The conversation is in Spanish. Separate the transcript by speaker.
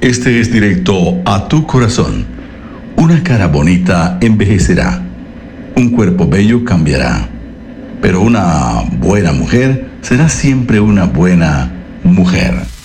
Speaker 1: Este es directo a tu corazón. Una cara bonita envejecerá, un cuerpo bello cambiará, pero una buena mujer será siempre una buena mujer.